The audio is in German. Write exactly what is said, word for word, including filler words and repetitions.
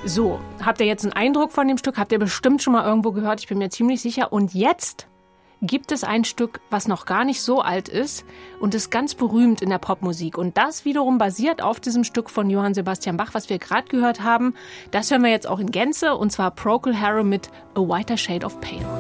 So, habt ihr jetzt einen Eindruck von dem Stück? Habt ihr bestimmt schon mal irgendwo gehört? Ich bin mir ziemlich sicher. Und jetzt gibt es ein Stück, was noch gar nicht so alt ist und ist ganz berühmt in der Popmusik. Und das wiederum basiert auf diesem Stück von Johann Sebastian Bach, was wir gerade gehört haben. Das hören wir jetzt auch in Gänze, und zwar Procol Harum mit A Whiter Shade of Pale.